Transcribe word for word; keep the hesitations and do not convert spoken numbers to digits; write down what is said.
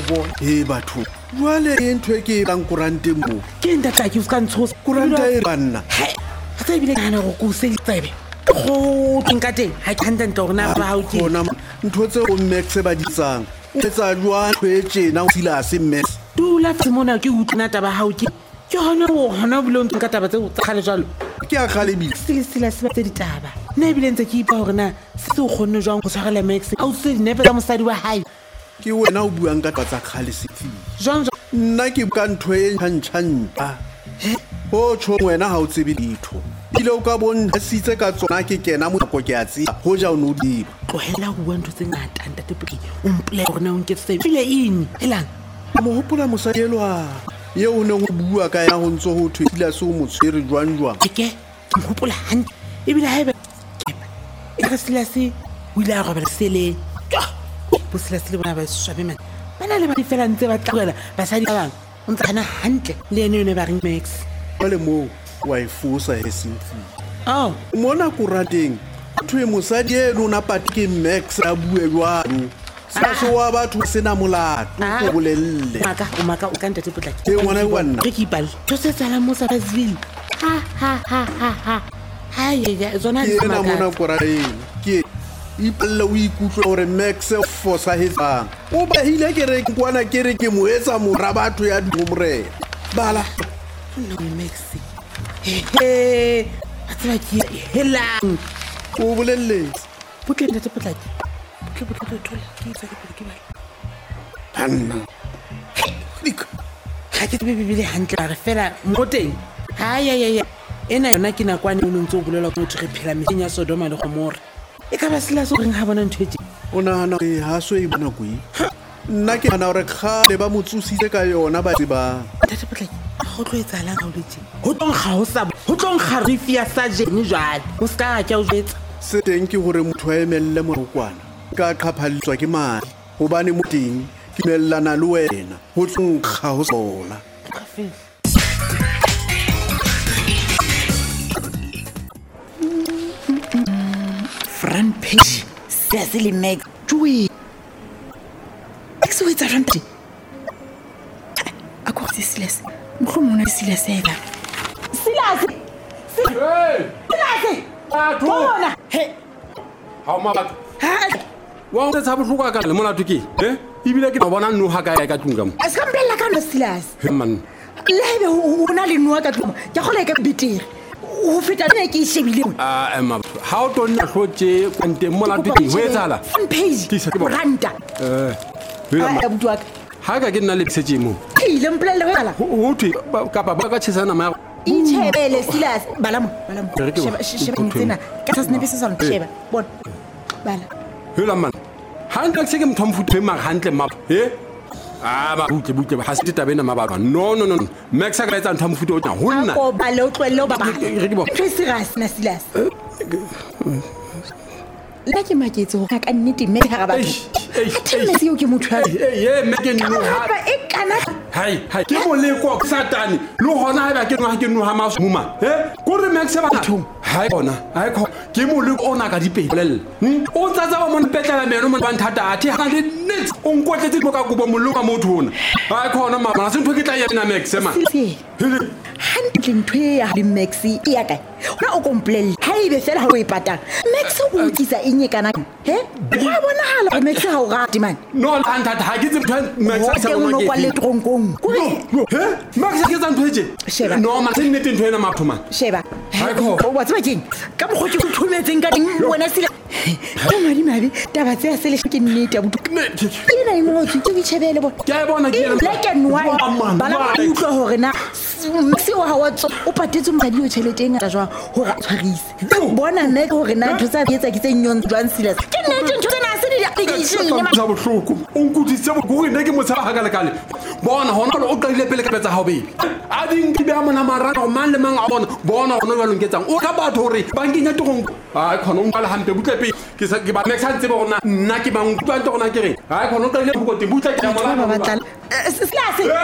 bona e batho jwale e ntho e ke tlang kuranteng mo ke ntatla ke ska ntshosa kuranta e banna ha tsa bile kana go go se tsebe go tlinka teng ha ke handa ntlo rena ba ha o ke bona ntho tse go Max ba ditsang o tsa jwa twetse na o sila se Max dula tsimona ke utlwana taba ha o ke ke hona go hona bile o nka taba tse tsa khale jalo ke a khale bi sile sile se tse ditaba ne bile ntse ke ipa hore na se o khonne jwang go tshwarela Max a o se never ka mosadi wa hae ke wena o buang ka tsa khale sefi jwang nna ke ka ntho e ntšhantšha ho tsho wena ha o tsebe ditho ile o ka bontsha sitse ka tsona ke kena mo go ke a tsi ho ja o no di tlohela go bua ntho tse ngata ntate Piki o mpole gore na o nke se file eng elang mo hopola mosadelwa ye o ne go bua ka ya go ntso go thwela se o motshwere jwang jwang ke ke hopola hantle e bile haeba e re sila se o ile a go ba sele bo sila se le bona ba swabe man bana le ba difela ntse ba tlogela basadi ba bang o ntse kana hantle le ene ne ba ring Max le mo wa ifusa e sinfi oh mona kurateng thwe mosadi e lona patike Max a bue jwalo sa so wa batho sena molato go bolelle maka o maka o ka ntate potlaki ke ngwana wa nna ke ipal to se tsala mo sa Basville ha ha ha ha ha ha ye zona ke na mona kurateng ke ipalle o ikutlwa gore Max o fosa hetsa o ba hile ke re kwana ke re ke mo etsa mora batho ya dumre bala no Max he a tswa ke helang o bolelle putle ntate potlaki putle putle tola ke tsa ke ke ba hanna lik ha ke be bile hantle re fela moteng ha ya ya ya ena yona ke nakwane o ntse o bolela go tshwe phela metseng ya Sodoma le Gomora e ka ba sela so reng ha bona ntwetse o nahana e ha so e bona kui nna ke ana re khale ba motsusitse ka yona ba tseba ntate potlaki go tloetsalang ga o letse go tong ga o sa go tong ga re fia sa jene jwale o ska ka o jetsa se teng ke gore motho a emelle morokwana ka qhaphalletswa ke mali gobane mo teng ke mellana le wena go tsong ga o sola front page se le Max tui Max o etsa front a kwa Silas mkhlo mona Silas ega Silas hey Silas a bona he ha ma ba ha wa o tsa bohloka ka le mona tuki eh ibile ke bona nno ha ka ya ka tunga mo a ska mbella ka no Silas he man lebe o na le nwa ka tloma ke go leka betere o feta ne ke shebile a ema ha o tonna hlotse kwante mona tuki ho etsala front page ranta eh ha butwa ha ka ke nna le tsetse mo ile mplele wala o thwe ka ba ka tshesana ma ichebele Silas balamo balamo sheba sheba ntsena ka tsane bese sa sheba bona bala hela man hantle se ke mthomfuthe ma hantle ma eh ah ba butle butle ha se tabena ma ba no no no Max ka etsa nthomfuthe o tna ho nna o ba le o tlwelle ba ba Silas na Silas la ke maketse go ka nnete mme ga ba tsheme se o ke motho eh eh me ke nno ha ba e kana hai hai ke mo le ko satani lo hona ba ke no ha ke no ha masuma eh ko re Max ba thong hai bona hai ko ke mo le ona ka dipelel o tsatsa ba mo mpetlela meno mo banthata athi ha le net o nkotletse mo ka go bo mollo ka motho ona hai khona mama se ntho ke tla yena Max ma hantle ntho ya le Max ya ka ona o komplele ha ibe fela ha o ipata Max o tsisa enge kana he wa bona hala Max ha o rati man no anthata ha ke tsebtha Max sa mo ke kwa le tronkong he Max ke tsa ntho etse no ma se nnete ntho ena mapho man sheba hai ko o wa tseba keng ka mo go ke thumetseng ka ding wena sile ka madi madi taba tse a sele ke nnete abutu ina ingotsi ke bitshebele bona ke a bona ke ena black and white bala ba utlwa hore na se wa ha wa tso o patetse madi o tšhelete ngata jwa hore a tshwarise bona nne hore na ntho tsa etsa ke tsenyong jwang Silas ke nnete ntho tsena se di application ma tsa bohloko o nkutise bo go ne ke motsa ha kale kale bona hona o qile pele ka betsa ha obe a ding ke ba mona mara o man le mang a bona bona hona ba lonketsang o ka batho hore ba ngenya togong a khona o ngala hampe butlepe ke sa ke ba Max a ntse bona nna ke bang utlwa ntogona ke re ha khona o qile go go te butla ke ba batla Silas